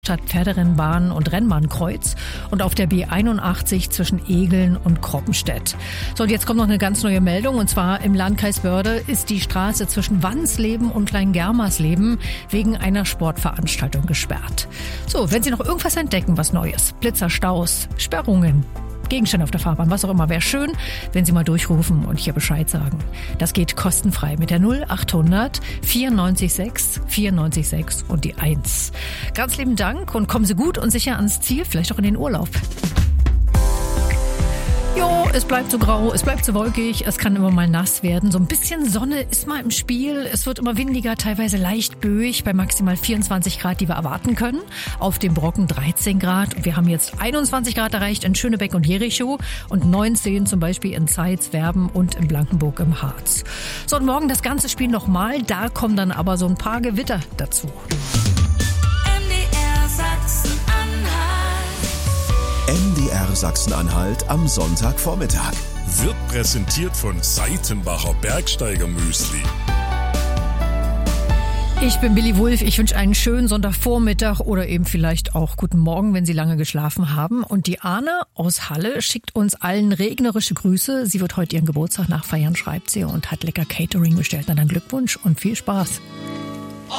Stadt Pferderennbahn und Rennbahnkreuz und auf der B81 zwischen Egeln und Kroppenstedt. So, und jetzt kommt noch eine ganz neue Meldung, und zwar im Landkreis Börde ist die Straße zwischen Wannsleben und Kleingermersleben wegen einer Sportveranstaltung gesperrt. So, wenn Sie noch irgendwas entdecken, was Neues, Blitzer, Staus, Sperrungen, Gegenstände auf der Fahrbahn, was auch immer, wäre schön, wenn Sie mal durchrufen und hier Bescheid sagen. Das geht kostenfrei mit der 0800 94 94 6 und die 1. Ganz lieben Dank und kommen Sie gut und sicher ans Ziel, vielleicht auch in den Urlaub. Jo, es bleibt so grau, es bleibt so wolkig, es kann immer mal nass werden. So ein bisschen Sonne ist mal im Spiel. Es wird immer windiger, teilweise leicht böig, bei maximal 24 Grad, die wir erwarten können. Auf dem Brocken 13 Grad. Und wir haben jetzt 21 Grad erreicht in Schönebeck und Jericho und 19 zum Beispiel in Zeitz, Werben und in Blankenburg im Harz. So, und morgen das ganze Spiel nochmal. Da kommen dann aber so ein paar Gewitter dazu. MDR Sachsen-Anhalt am Sonntagvormittag. Wird präsentiert von Seitenbacher Bergsteigermüsli. Ich bin Billy Wulff. Ich wünsche einen schönen Sonntagvormittag oder eben vielleicht auch guten Morgen, wenn Sie lange geschlafen haben. Und die Arne aus Halle schickt uns allen regnerische Grüße. Sie wird heute ihren Geburtstag nachfeiern, schreibt sie, und hat lecker Catering bestellt. Na dann Glückwunsch und viel Spaß.